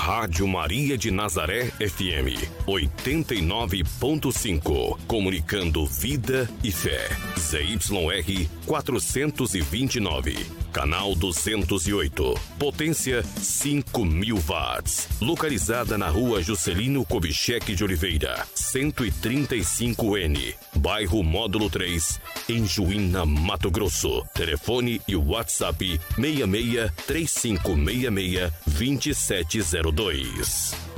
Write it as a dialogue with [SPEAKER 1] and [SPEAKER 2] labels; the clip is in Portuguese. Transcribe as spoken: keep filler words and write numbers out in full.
[SPEAKER 1] Rádio Maria de Nazaré F M, oitenta e nove ponto cinco. Comunicando vida e fé. Z Y R quatrocentos e vinte e nove. Canal duzentos e oito. Potência cinco mil watts. Localizada na rua Juscelino Kubitschek de Oliveira, cento e trinta e cinco N. Bairro Módulo três, em Juína, Mato Grosso. Telefone e WhatsApp seis seis três cinco seis seis dois sete zero dois.